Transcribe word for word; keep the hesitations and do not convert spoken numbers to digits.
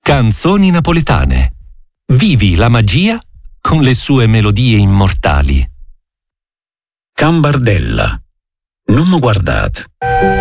Canzoni napoletane. Vivi la magia con le sue melodie immortali. Cambardella. Non mi guardate.